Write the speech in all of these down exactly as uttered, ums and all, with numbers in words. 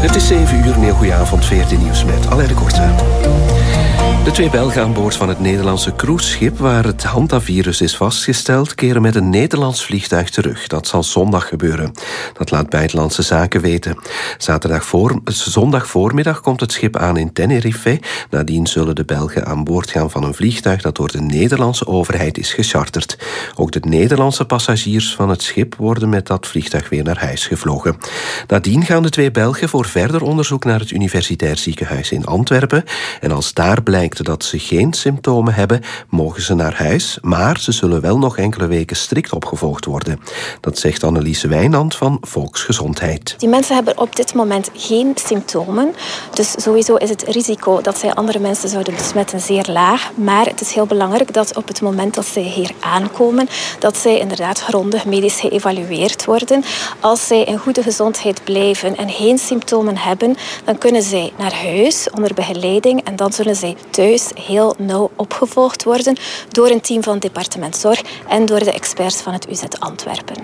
Het is zeven uur, een heel goede avond, veertien nieuws met Alain de Korte. De twee Belgen aan boord van het Nederlandse cruiseschip waar het hantavirus is vastgesteld, keren met een Nederlands vliegtuig terug. Dat zal zondag gebeuren. Dat laat Buitenlandse Zaken weten. Zaterdag voor, zondag voormiddag komt het schip aan in Tenerife. Nadien zullen de Belgen aan boord gaan van een vliegtuig dat door de Nederlandse overheid is gecharterd. Ook de Nederlandse passagiers van het schip worden met dat vliegtuig weer naar huis gevlogen. Nadien gaan de twee Belgen voor verder onderzoek naar het Universitair Ziekenhuis in Antwerpen. En als daar blijkt dat ze geen symptomen hebben, mogen ze naar huis, maar ze zullen wel nog enkele weken strikt opgevolgd worden. Dat zegt Anneliese Wijnand van Volksgezondheid. Die mensen hebben op dit moment geen symptomen, dus sowieso is het risico dat zij andere mensen zouden besmetten zeer laag, maar het is heel belangrijk dat op het moment dat zij hier aankomen, dat zij inderdaad grondig medisch geëvalueerd worden. Als zij in goede gezondheid blijven en geen symptomen hebben, dan kunnen zij naar huis onder begeleiding en dan zullen zij thuis heel nauw opgevolgd worden door een team van het departement Zorg en door de experts van het U Z Antwerpen.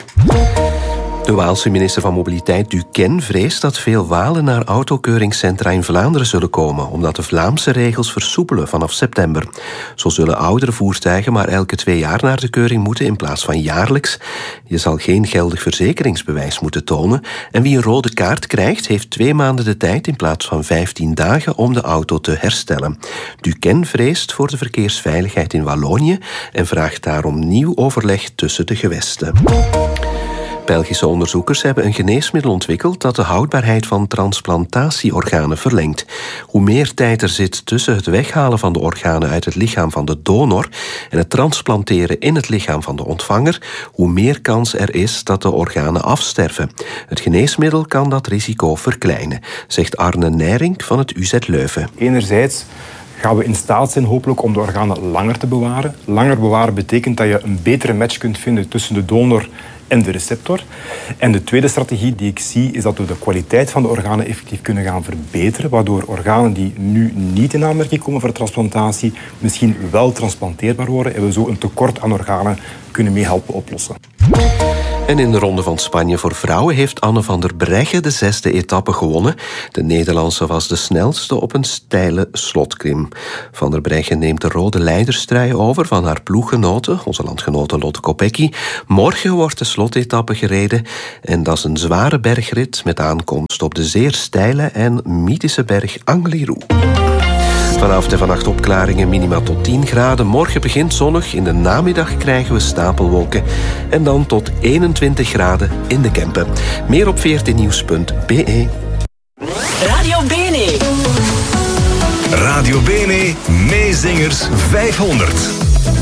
De Waalse minister van Mobiliteit Duquesne vreest dat veel Walen naar autokeuringscentra in Vlaanderen zullen komen, omdat de Vlaamse regels versoepelen vanaf september. Zo zullen oudere voertuigen maar elke twee jaar naar de keuring moeten in plaats van jaarlijks. Je zal geen geldig verzekeringsbewijs moeten tonen en wie een rode kaart krijgt, heeft twee maanden de tijd in plaats van vijftien dagen om de auto te herstellen. Duquesne vreest voor de verkeersveiligheid in Wallonië en vraagt daarom nieuw overleg tussen de gewesten. Belgische onderzoekers hebben een geneesmiddel ontwikkeld dat de houdbaarheid van transplantatieorganen verlengt. Hoe meer tijd er zit tussen het weghalen van de organen uit het lichaam van de donor en het transplanteren in het lichaam van de ontvanger, hoe meer kans er is dat de organen afsterven. Het geneesmiddel kan dat risico verkleinen, zegt Arne Nijrink van het U Z Leuven. Enerzijds gaan we in staat zijn hopelijk om de organen langer te bewaren. Langer bewaren betekent dat je een betere match kunt vinden tussen de donor en de receptor. En de tweede strategie die ik zie is dat we de kwaliteit van de organen effectief kunnen gaan verbeteren, waardoor organen die nu niet in aanmerking komen voor transplantatie misschien wel transplanteerbaar worden en we zo een tekort aan organen kunnen mee helpen oplossen. En in de Ronde van Spanje voor vrouwen heeft Anne van der Breggen de zesde etappe gewonnen. De Nederlandse was de snelste op een steile slotklim. Van der Breggen neemt de rode leiderstrui over van haar ploeggenote, onze landgenote Lotte Kopecky. Morgen wordt de slotetappe gereden en dat is een zware bergrit met aankomst op de zeer steile en mythische berg Angliru. Vanavond en vannacht opklaringen, minima tot tien graden. Morgen begint zonnig, in de namiddag krijgen we stapelwolken. En dan tot eenentwintig graden in de Kempen. Meer op veertien nieuws punt b e. Radio Bene. Radio Bene, Meezingers vijfhonderd.